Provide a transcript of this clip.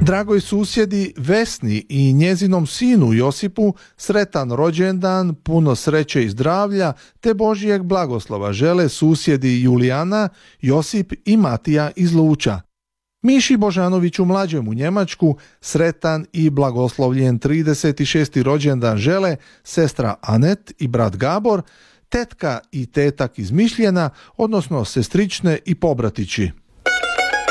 Dragoj susjedi Vesni i njezinom sinu Josipu sretan rođendan, puno sreće i zdravlja te Božjeg blagoslova žele susjedi Julijana, Josip i Matija iz Luča. Miši Božanoviću mlađem u Njemačku sretan i blagoslovljen 36. rođendan žele sestra Anet i brat Gabor, tetka i tetak iz Mišljena, odnosno sestrične i pobratići.